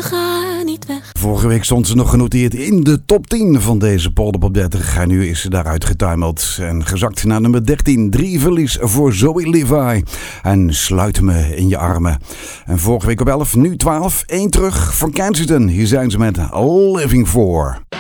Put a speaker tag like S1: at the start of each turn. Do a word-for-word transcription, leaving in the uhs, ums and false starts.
S1: ga niet weg.
S2: Vorige week stond ze nog genoteerd in de top tien van deze Polderpop dertig. En nu is ze daaruit getuimeld en gezakt naar nummer dertien. Drie verlies voor Zoe Levi. En Sluit me in je armen. En vorige week op elf, nu twaalf. één terug van Kensington. Hier zijn ze met Living For.